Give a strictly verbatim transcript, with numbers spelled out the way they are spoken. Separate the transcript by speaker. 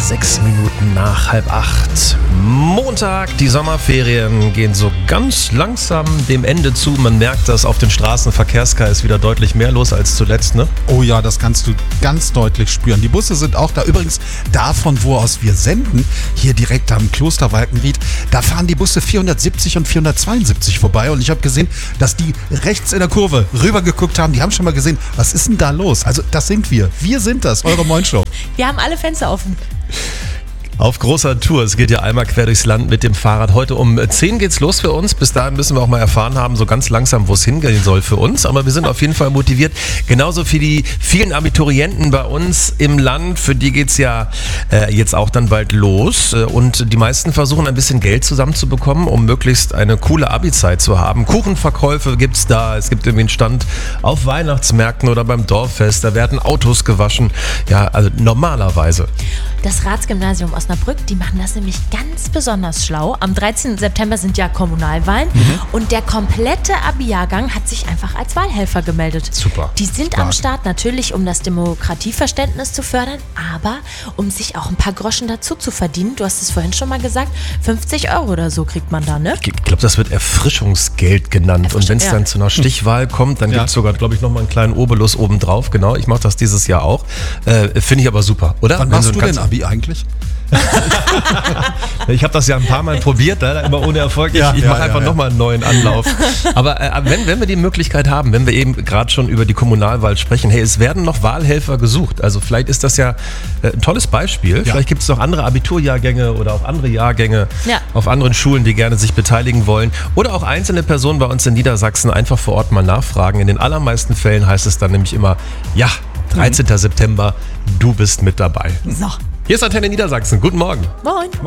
Speaker 1: Sechs Minuten nach halb acht. Montag, die Sommerferien gehen so ganz langsam dem Ende zu. Man merkt, dass auf den Straßenverkehrskreis ist wieder deutlich mehr los als zuletzt, ne?
Speaker 2: Oh ja, das kannst du ganz deutlich spüren. Die Busse sind auch da. Übrigens, davon, wo aus wir senden, hier direkt am Kloster Walkenried, da fahren die Busse vierhundertsiebzig und vierhundertzweiundsiebzig vorbei. Und ich habe gesehen, dass die rechts in der Kurve rübergeguckt haben. Die haben schon mal gesehen, was ist denn da los? Also das sind wir. Wir sind das, eure Moin-Show.
Speaker 3: Wir haben alle Fenster offen.
Speaker 1: Auf großer Tour. Es geht ja einmal quer durchs Land mit dem Fahrrad. Heute um zehn geht's los für uns. Bis dahin müssen wir auch mal erfahren haben, so ganz langsam, wo es hingehen soll für uns. Aber wir sind auf jeden Fall motiviert. Genauso für die vielen Abiturienten bei uns im Land. Für die geht's ja äh, jetzt auch dann bald los. Und die meisten versuchen ein bisschen Geld zusammenzubekommen, um möglichst eine coole Abi-Zeit zu haben. Kuchenverkäufe gibt's da. Es gibt irgendwie einen Stand auf Weihnachtsmärkten oder beim Dorffest. Da werden Autos gewaschen. Ja, also normalerweise.
Speaker 3: Das Ratsgymnasium Osnabrück, die machen das nämlich ganz besonders schlau. Am dreizehnten September sind ja Kommunalwahlen mhm. und der komplette Abi-Jahrgang hat sich einfach als Wahlhelfer gemeldet.
Speaker 1: Super.
Speaker 3: Die sind
Speaker 1: Stark.
Speaker 3: Am Start natürlich, um das Demokratieverständnis zu fördern, aber um sich auch ein paar Groschen dazu zu verdienen. Du hast es vorhin schon mal gesagt, fünfzig Euro oder so kriegt man da, ne?
Speaker 1: Ich glaube, das wird Erfrischungsgeld genannt. Erfrisch- und wenn es ja. dann zu einer Stichwahl kommt, dann ja. gibt es sogar, glaube ich, nochmal einen kleinen Obolus obendrauf. Genau, ich mache das dieses Jahr auch. Äh, Finde ich aber super, oder?
Speaker 2: Wann machst du denn Abi eigentlich?
Speaker 1: Ich habe das ja ein paar Mal probiert, leider immer ohne Erfolg. Ich,
Speaker 2: Ja,
Speaker 1: ich
Speaker 2: ja,
Speaker 1: mache
Speaker 2: ja,
Speaker 1: einfach
Speaker 2: ja.
Speaker 1: nochmal einen neuen Anlauf. Aber äh, wenn, wenn wir die Möglichkeit haben, wenn wir eben gerade schon über die Kommunalwahl sprechen, hey, es werden noch Wahlhelfer gesucht. Also vielleicht ist das ja äh, ein tolles Beispiel.
Speaker 2: Ja.
Speaker 1: Vielleicht gibt es noch andere Abiturjahrgänge oder auch andere Jahrgänge
Speaker 3: Ja.
Speaker 1: auf anderen Schulen, die gerne sich beteiligen wollen. Oder auch einzelne Personen bei uns in Niedersachsen einfach vor Ort mal nachfragen. In den allermeisten Fällen heißt es dann nämlich immer, ja, dreizehnten September, du bist mit dabei.
Speaker 3: So.
Speaker 1: Hier ist Antenne Niedersachsen. Guten Morgen.
Speaker 3: Moin.